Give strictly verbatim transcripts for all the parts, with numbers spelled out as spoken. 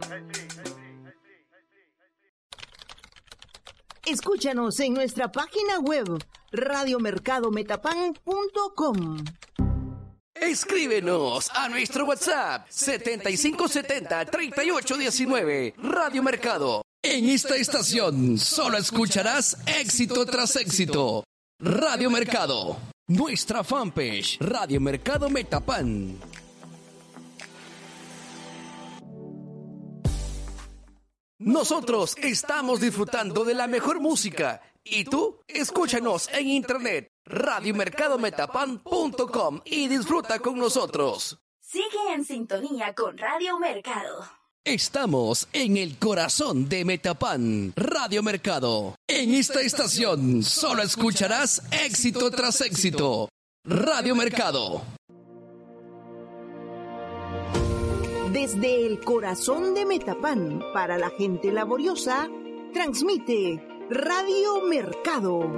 Escúchanos en nuestra página web radio mercado metapan punto com. Escríbenos a nuestro WhatsApp setenta y cinco setenta, treinta y ocho diecinueve. Radio Mercado. En esta estación solo escucharás éxito tras éxito. Radio Mercado. Nuestra fanpage Radio Mercado Metapan. Nosotros estamos disfrutando de la mejor música y tú escúchanos en internet radio mercado metapan punto com y disfruta con nosotros. Sigue en sintonía con Radio Mercado. Estamos en el corazón de Metapan, Radio Mercado. En esta estación solo escucharás éxito tras éxito. Radio Mercado. Desde el corazón de Metapan, para la gente laboriosa, transmite Radio Mercado.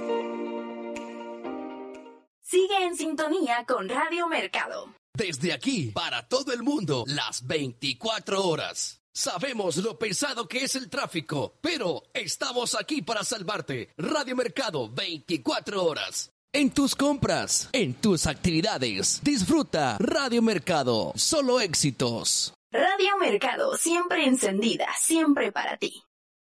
Sigue en sintonía con Radio Mercado. Desde aquí, para todo el mundo, las veinticuatro horas. Sabemos lo pesado que es el tráfico, pero estamos aquí para salvarte. Radio Mercado, veinticuatro horas. En tus compras, en tus actividades, disfruta Radio Mercado. Solo éxitos. Radio Mercado, siempre encendida, siempre para ti.